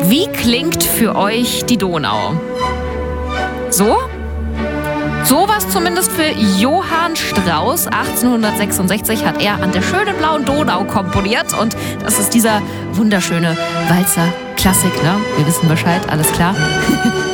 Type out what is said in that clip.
Wie klingt für euch die Donau? So? Sowas zumindest für Johann Strauss. 1866 hat er an der schönen blauen Donau komponiert. Und das ist dieser wunderschöne Walzer-Klassik, ne? Wir wissen Bescheid, alles klar.